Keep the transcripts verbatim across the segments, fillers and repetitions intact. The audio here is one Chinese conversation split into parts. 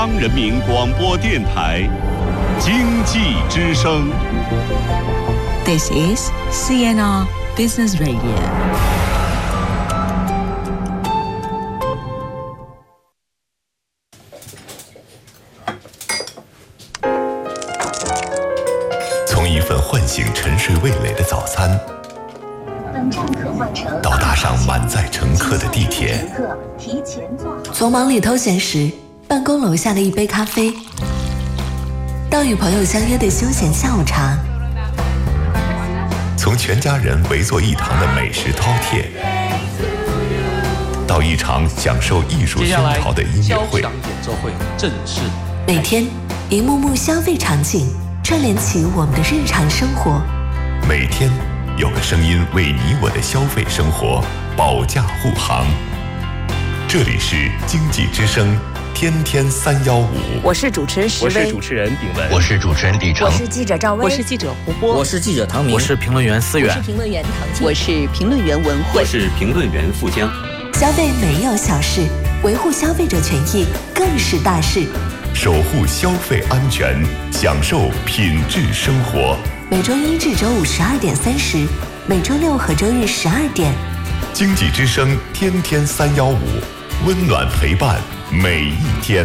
中央人民广播电台经济之声。 This is C N R Business Radio。 从一份唤醒沉睡味蕾的早餐，到搭上满载乘客的地铁， 从忙里偷闲时办公楼下的一杯咖啡，到与朋友相约的休闲下午茶， 从全家人围坐一堂的美食饕餮，到一场享受艺术熏陶的音乐会， 每天一幕幕消费场景串联起我们的日常生活， 每天有个声音为你我的消费生活保驾护航。这里是经济之声天天三幺五， 我是主持人石威， 我是主持人炳文， 我是主持人李成， 我是记者赵薇， 我是记者胡波， 我是记者唐明， 我是评论员思远， 我是评论员唐静， 我是评论员文慧， 我是评论员富江。 消费没有小事，维护消费者权益更是大事。 守护消费安全，享受品质生活。 每周一至周五十二点三十，每周六和周日十二点。 经济之声天天三幺五，温暖陪伴每一天。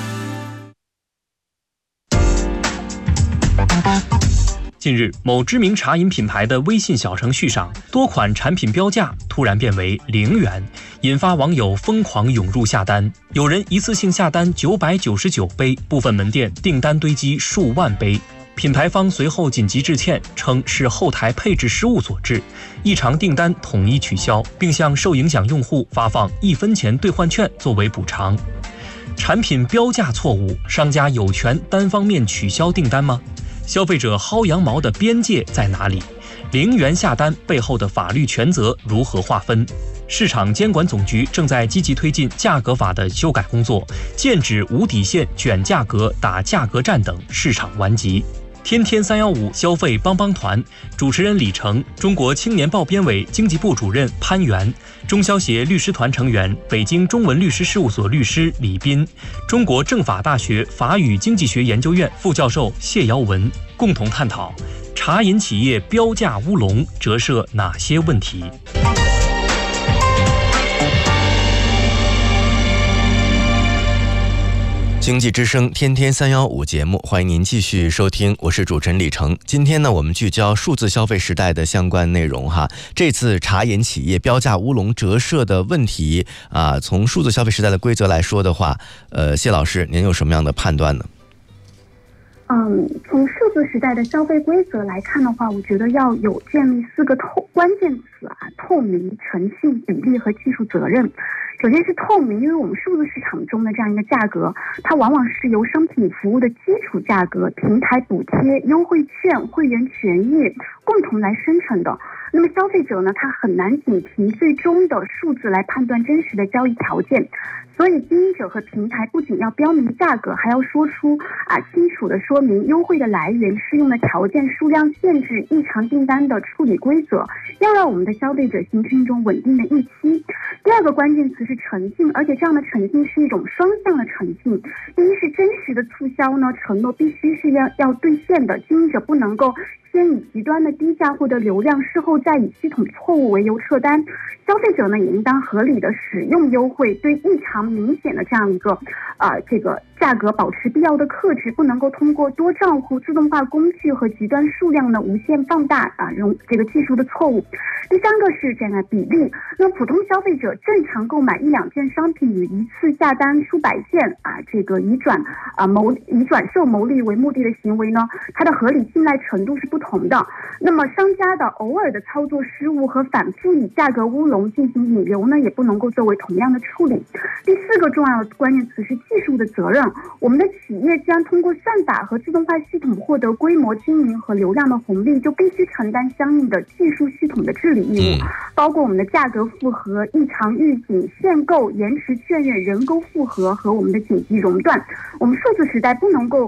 近日，某知名茶饮品牌的微信小程序上，多款产品标价突然变为零元，引发网友疯狂涌入下单。有人一次性下单九百九十九杯，部分门店订单堆积数万杯。品牌方随后紧急致歉，称是后台配置失误所致，异常订单统一取消，并向受影响用户发放一分钱兑换券作为补偿。产品标价错误，商家有权单方面取消订单吗？消费者薅羊毛的边界在哪里？零元下单背后的法律权责如何划分？市场监管总局正在积极推进价格法的修改工作，剑指无底线卷价格、打价格战等市场顽疾。天天三幺五消费帮帮团，主持人李成，中国青年报编委经济部主任潘源，中消协律师团成员北京中文律师事务所律师李斌，中国政法大学法语经济学研究院副教授谢尧文，共同探讨茶饮企业标价乌龙折射哪些问题。 经济之声天天三幺五节目，欢迎您继续收听，我是主持人李成。今天呢，我们聚焦数字消费时代的相关内容哈。这次茶饮企业标价乌龙折射的问题啊，从数字消费时代的规则来说的话，呃，谢老师，您有什么样的判断呢？ 嗯，从数字时代的消费规则来看的话，我觉得要有建立四个透关键词啊：透明、诚信、比例和技术责任。首先是透明，因为我们数字市场中的这样一个价格，它往往是由商品服务的基础价格、平台补贴、优惠券、会员权益共同来生成的。那么消费者呢，他很难仅凭最终的数字来判断真实的交易条件。所以经营者和平台不仅要标明价格，还要说出啊清楚的说明优惠的来源、适用的条件、数量限制、异常订单的处理规则，要让我们的消费者形成一种稳定的预期。第二个关键词是诚信，而且这样的诚信是一种双向的诚信。第一是真实的促销呢，承诺必须是要要兑现的，经营者不能够先以极端的低价获得流量，事后再以系统错误为由撤单。消费者呢也应当合理的使用优惠，对异常明显的这样一个啊、呃、这个价格保持必要的克制，不能够通过多账户、自动化工具和极端数量的无限放大啊容这个技术的错误。第三个是这个比例，那普通消费者正常购买一两件商品与一次下单数百件啊这个以转啊牟以转售牟利为目的的行为呢，它的合理信赖程度是不同的。那么商家的偶尔的操作失误和反复以价格乌龙进行引流呢，也不能够作为同样的处理。第四个重要的关键词是技术的责任。我们的企业既然通过算法和自动化系统获得规模经营和流量的红利，就必须承担相应的技术系统的治理义务，包括我们的价格复核、异常预警、限购、延迟确认、人工复核和我们的紧急熔断。我们数字时代不能够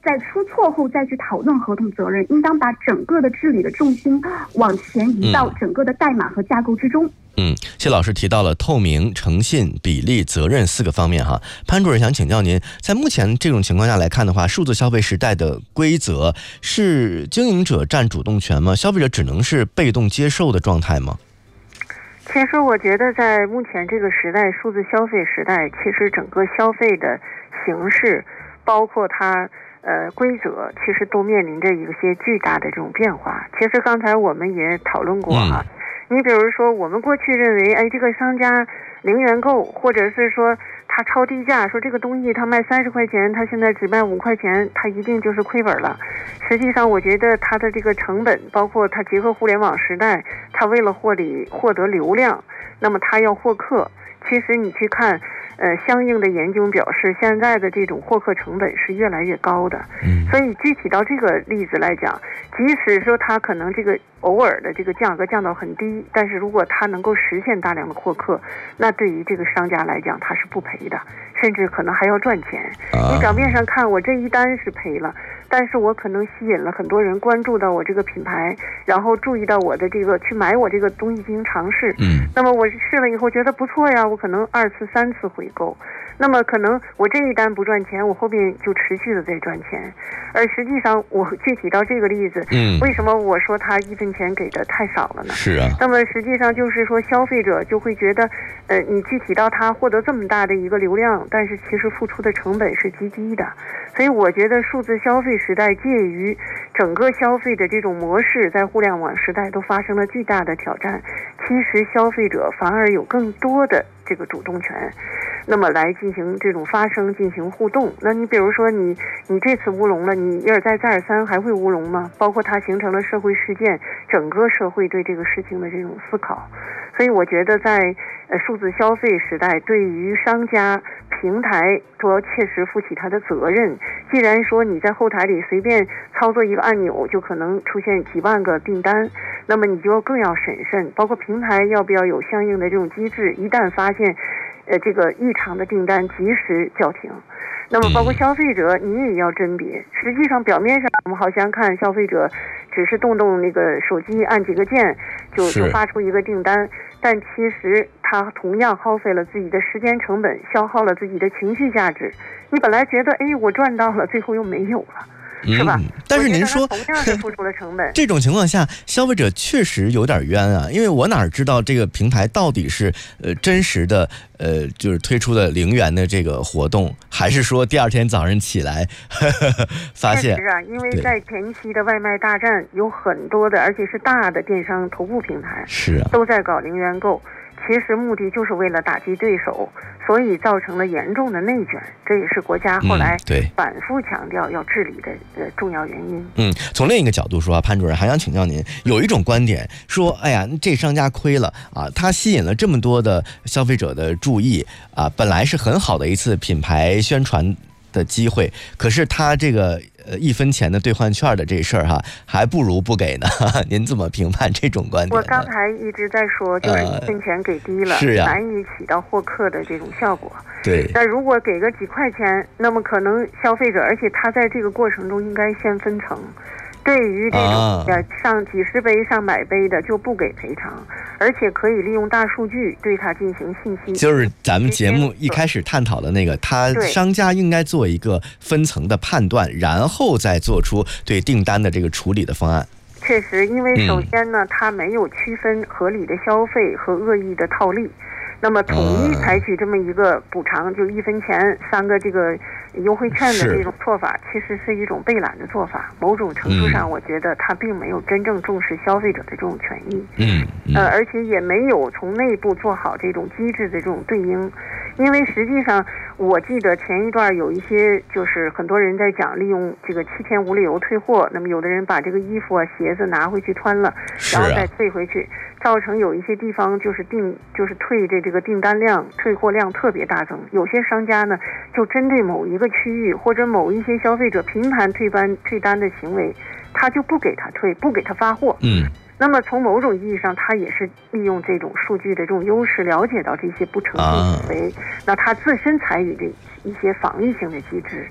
在出错后再去讨论合同责任，应当把整个的治理的重心往前移到整个的代码和架构之中。 嗯，谢老师提到了透明、诚信、比例、责任四个方面哈。潘主任想请教您，在目前这种情况下来看的话，数字消费时代的规则是经营者占主动权吗？消费者只能是被动接受的状态吗？ 其实我觉得在目前这个时代，数字消费时代，其实整个消费的形式，包括它呃规则，其实都面临着一些巨大的这种变化。其实刚才我们也讨论过哈、啊。嗯，你比如说我们过去认为，哎，这个商家零元购，或者是说他超低价，说这个东西他卖三十块钱，他现在只卖五块钱，他一定就是亏本了。实际上我觉得他的这个成本，包括他结合互联网时代，他为了获得获得流量，那么他要获客。其实你去看呃，相应的研究表示，现在的这种获客成本是越来越高的。嗯，所以具体到这个例子来讲，即使说它可能这个偶尔的这个价格降到很低，但是如果它能够实现大量的获客，那对于这个商家来讲，它是不赔的，甚至可能还要赚钱。你表面上看我这一单是赔了，但是我可能吸引了很多人关注到我这个品牌，然后注意到我的这个去买我这个东西进行尝试。嗯，那么我试了以后觉得不错呀，我可能二次、三次回购。那么可能我这一单不赚钱，我后面就持续的在赚钱。而实际上我具体到这个例子，嗯，为什么我说他一分钱给的太少了呢？是啊。那么实际上就是说消费者就会觉得，呃，你具体到他获得这么大的一个流量，但是其实付出的成本是极低的。所以我觉得数字消费时代介于整个消费的这种模式，在互联网时代都发生了巨大的挑战。其实消费者反而有更多的这个主动权，那么来进行这种发声，进行互动。那你比如说你你这次乌龙了，你一而再再而三还会乌龙吗？包括它形成了社会事件，整个社会对这个事情的这种思考。所以我觉得在呃数字消费时代，对于商家平台都要切实负起它的责任。既然说你在后台里随便操作一个按钮就可能出现几万个订单，那么你就更要审慎，包括平台要不要有相应的这种机制，一旦发现呃这个异常的订单及时叫停。那么包括消费者你也要甄别。实际上表面上我们好像看消费者只是动动那个手机按几个键就就发出一个订单，但其实他同样耗费了自己的时间成本，消耗了自己的情绪价值。你本来觉得哎我赚到了，最后又没有了，是吧？嗯， 但是您说同样是付出了成本这种情况下消费者确实有点冤啊，因为我哪知道这个平台到底是呃真实的呃就是推出的零元的这个活动，还是说第二天早上起来呵呵发现。 确实啊，因为在前期的外卖大战有很多的，而且是大的电商头部平台是啊都在搞零元购，其实目的就是为了打击对手，所以造成了严重的内卷，这也是国家后来反复强调要治理的呃重要原因。 嗯，从另一个角度说啊，潘主任还想请教您，有一种观点说，哎呀，这商家亏了啊，他吸引了这么多的消费者的注意啊，本来是很好的一次品牌宣传的机会，可是他这个呃一分钱的兑换券的这事儿哈，还不如不给呢。您怎么评判这种观点？ 我刚才一直在说，就是一分钱给低了，呃、 是呀、啊， 难以起到获客的这种效果。 对。 但如果给个几块钱，那么可能消费者，而且他在这个过程中应该先分成。对于这种上几十杯上百杯的就不给赔偿，而且可以利用大数据对它进行信息， 就是咱们节目一开始探讨的那个，他商家应该做一个分层的判断，然后再做出对订单的这个处理的方案。 确实，因为首先呢，它没有区分合理的消费和恶意的套利，那么统一采取这么一个补偿，就一分钱三个这个优惠券的这种做法，其实是一种被懒的做法。某种程度上，我觉得它并没有真正重视消费者的这种权益，嗯，呃，而且也没有从内部做好这种机制的这种对应。因为实际上，我记得前一段有一些就是很多人在讲利用这个七天无理由退货，那么有的人把这个衣服啊、鞋子拿回去穿了，然后再退回去，造成有一些地方就是订就是退这这个订单量、退货量特别大增。有些商家呢，就针对某一个区域或者某一些消费者频繁退单退单的行为，他就不给他退，不给他发货。嗯。那么从某种意义上，他也是利用这种数据的这种优势，了解到这些不诚信行为，啊、那他自身参与这一些防御性的机制。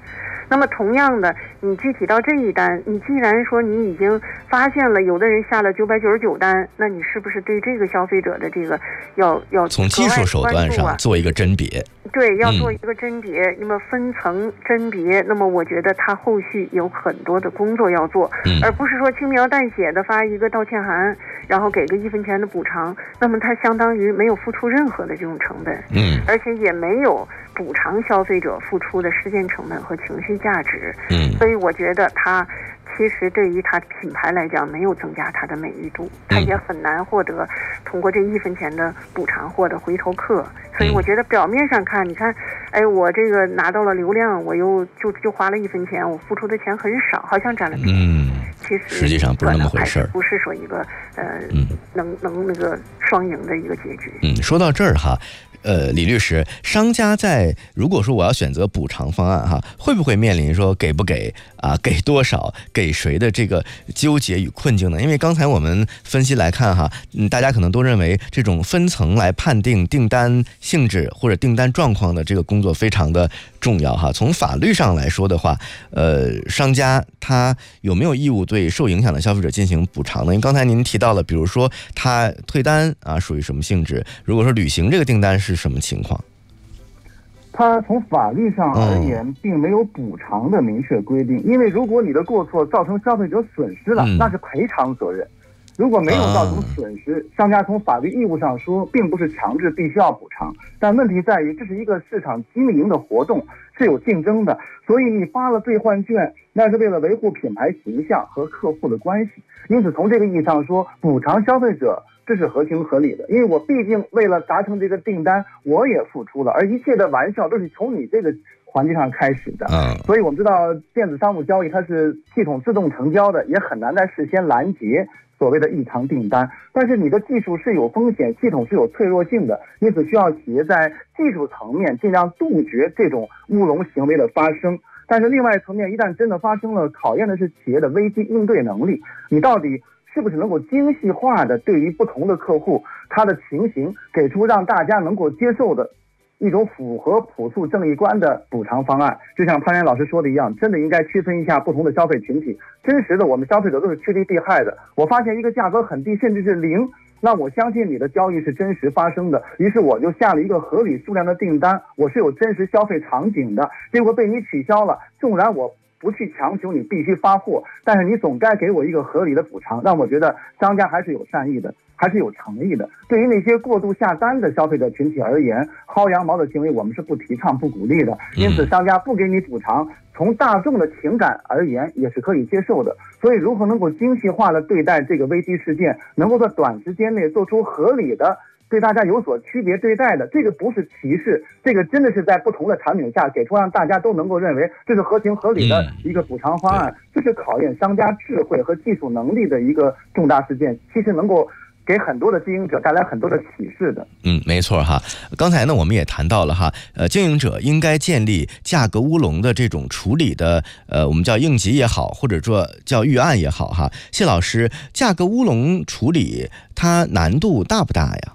那么同样的，你具体到这一单，你既然说你已经发现了有的人下了九百九十九单，那你是不是对这个消费者的这个要要从技术手段上做一个甄别？ 对，要做一个甄别，嗯、那么分层甄别，那么我觉得他后续有很多的工作要做， 嗯、 而不是说轻描淡写的发一个道歉函，然后给个一分钱的补偿，那么他相当于没有付出任何的这种成本， 嗯， 而且也没有补偿消费者付出的时间成本和情绪价值， 嗯， 所以我觉得他其实对于他品牌来讲没有增加他的美誉度，他也很难获得通过这一分钱的补偿获得回头客。所以我觉得表面上看，你看，哎，我这个拿到了流量，我又就就花了一分钱，我付出的钱很少，好像占了便宜。 嗯， 其实实际上不是那么回事儿， 不是说一个呃， 嗯、 能能那个双赢的一个结局。 嗯，说到这儿哈。呃，李律师，商家在如果说我要选择补偿方案哈，会不会面临说给不给啊，给多少，给谁的这个纠结与困境呢？因为刚才我们分析来看哈，嗯，大家可能都认为这种分层来判定订单性质或者订单状况的这个工作非常的重要哈。从法律上来说的话，呃，商家他有没有义务对受影响的消费者进行补偿呢？因为刚才您提到了，比如说他退单啊，属于什么性质？如果说履行这个订单是什么情况？ 它从法律上而言，并没有补偿的明确规定，因为如果你的过错造成消费者损失了，那是赔偿责任。如果没有造成损失，商家从法律义务上说，并不是强制必须要补偿。但问题在于，这是一个市场经营的活动，是有竞争的，所以你发了兑换券，那是为了维护品牌形象和客户的关系。因此，从这个意义上说，补偿消费者，这是合情合理的，因为我毕竟为了达成这个订单，我也付出了，而一切的玩笑都是从你这个环节上开始的。 嗯， 所以我们知道电子商务交易它是系统自动成交的，也很难在事先拦截所谓的异常订单。但是你的技术是有风险，系统是有脆弱性的，因此需要企业在技术层面尽量杜绝这种乌龙行为的发生。但是另外一层面，一旦真的发生了，考验的是企业的危机应对能力，你到底是不是能够精细化的对于不同的客户他的情形给出让大家能够接受的一种符合朴素正义观的补偿方案。就像潘岩老师说的一样，真的应该区分一下不同的消费群体。真实的我们消费者都是趋利避害的，我发现一个价格很低甚至是零，那我相信你的交易是真实发生的，于是我就下了一个合理数量的订单，我是有真实消费场景的，结果被你取消了，纵然我不去强求你必须发货，但是你总该给我一个合理的补偿，让我觉得商家还是有善意的，还是有诚意的。对于那些过度下单的消费者群体而言，薅羊毛的行为我们是不提倡不鼓励的，因此商家不给你补偿，从大众的情感而言也是可以接受的。所以如何能够精细化的对待这个危机事件，能够在短时间内做出合理的对大家有所区别对待的，这个不是歧视，这个真的是在不同的场景下给出让大家都能够认为这是合情合理的一个补偿方案，这是考验商家智慧和技术能力的一个重大事件，其实能够给很多的经营者带来很多的启示的。 嗯，没错哈。刚才呢，我们也谈到了哈，呃，经营者应该建立价格乌龙的这种处理的，呃，我们叫应急也好，或者说叫预案也好哈。谢老师，价格乌龙处理它难度大不大呀？